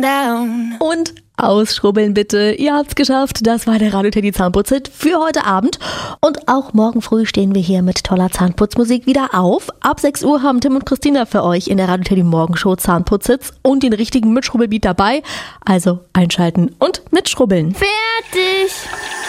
down. Und ausschrubbeln bitte. Ihr habt's geschafft. Das war der Radio Teddy Zahnputz-Hit für heute Abend. Und auch morgen früh stehen wir hier mit toller Zahnputzmusik wieder auf. Ab 6 Uhr haben Tim und Christina für euch in der Radio Teddy Morgenshow Zahnputz-Hits und den richtigen Mitschrubbelbeat dabei. Also einschalten und mitschrubbeln. Fertig.